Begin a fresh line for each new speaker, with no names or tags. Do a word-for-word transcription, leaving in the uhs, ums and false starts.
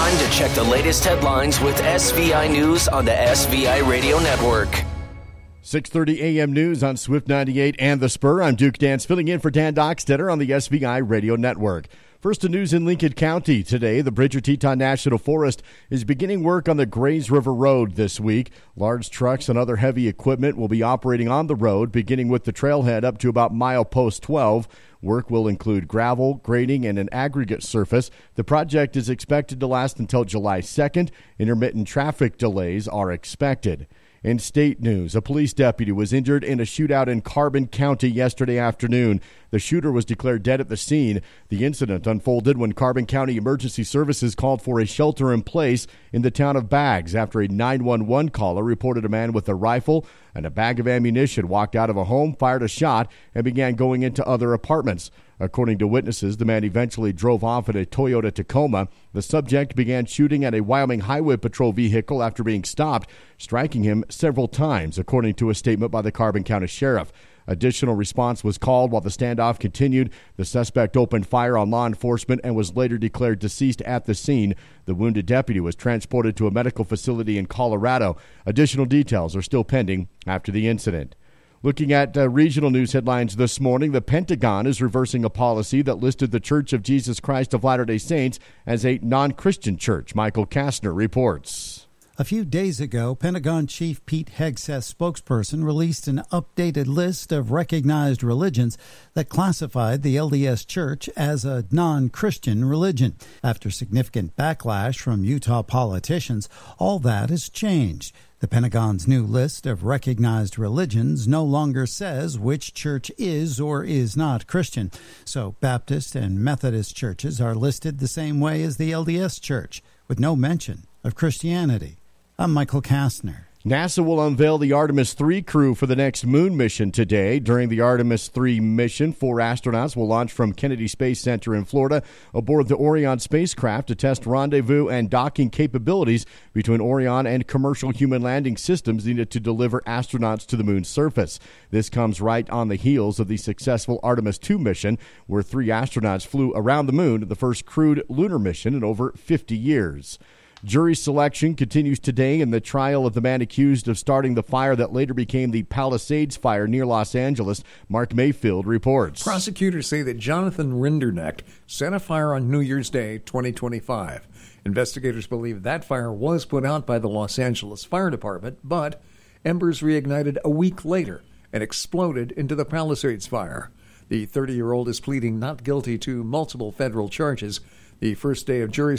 Time to check the latest headlines with S V I News on the S V I Radio Network.
six thirty a.m. news on Swift ninety-eight and The Spur. I'm Duke Dance, filling in for Dan Dockstetter on the S V I Radio Network. First to news in Lincoln County today. The Bridger Teton National Forest is beginning work on the Grays River Road this week. Large trucks and other heavy equipment will be operating on the road, beginning with the trailhead up to about milepost twelve. Work will include gravel, grading, and an aggregate surface. The project is expected to last until July second. Intermittent traffic delays are expected. In state news, a police deputy was injured in a shootout in Carbon County yesterday afternoon. The shooter was declared dead at the scene. The incident unfolded when Carbon County Emergency Services called for a shelter in place in the town of Baggs after a nine one one caller reported a man with a rifle and a bag of ammunition walked out of a home, fired a shot, and began going into other apartments. According to witnesses, the man eventually drove off in a Toyota Tacoma. The subject began shooting at a Wyoming Highway Patrol vehicle after being stopped, striking him several times, according to a statement by the Carbon County Sheriff. Additional response was called while the standoff continued. The suspect opened fire on law enforcement and was later declared deceased at the scene. The wounded deputy was transported to a medical facility in Colorado. Additional details are still pending after the incident. Looking at uh, regional news headlines this morning, the Pentagon is reversing a policy that listed the Church of Jesus Christ of Latter-day Saints as a non-Christian church. Michael Kastner reports.
A few days ago, Pentagon Chief Pete Hegseth's spokesperson released an updated list of recognized religions that classified the L D S Church as a non-Christian religion. After significant backlash from Utah politicians, all that has changed. The Pentagon's new list of recognized religions no longer says which church is or is not Christian. So Baptist and Methodist churches are listed the same way as the L D S Church, with no mention of Christianity. I'm Michael Kastner.
NASA will unveil the Artemis three crew for the next moon mission today. During the Artemis three mission, four astronauts will launch from Kennedy Space Center in Florida aboard the Orion spacecraft to test rendezvous and docking capabilities between Orion and commercial human landing systems needed to deliver astronauts to the moon's surface. This comes right on the heels of the successful Artemis two mission, where three astronauts flew around the moon, the first crewed lunar mission in over fifty years. Jury selection continues today in the trial of the man accused of starting the fire that later became the Palisades fire near Los Angeles. Mark Mayfield reports.
Prosecutors say that Jonathan Rinderknecht set a fire on New Year's Day, twenty twenty-five. Investigators believe that fire was put out by the Los Angeles Fire Department, but embers reignited a week later and exploded into the Palisades fire. The thirty-year-old is pleading not guilty to multiple federal charges. The first day of jury